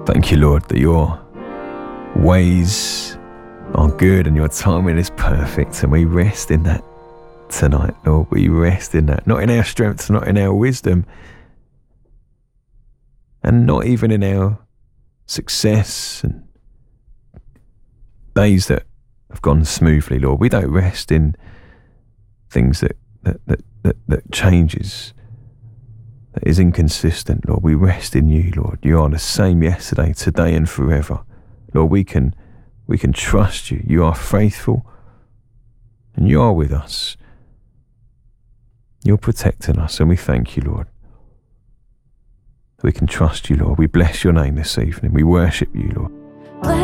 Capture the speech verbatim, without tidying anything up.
Thank you, Lord, that your ways are good and your timing is perfect, and we rest in that tonight, Lord. We rest in that, not in our strength, not in our wisdom, and not even in our success and days that have gone smoothly, Lord. We don't rest in things that that that that, that changes, that is inconsistent, Lord. We rest in you, Lord. You are the same yesterday, today, and forever, Lord. We can we can trust you. You are faithful, and you are with us. You're protecting us, and we thank you, Lord. We can trust you, Lord. We bless your name this evening. We worship you, Lord.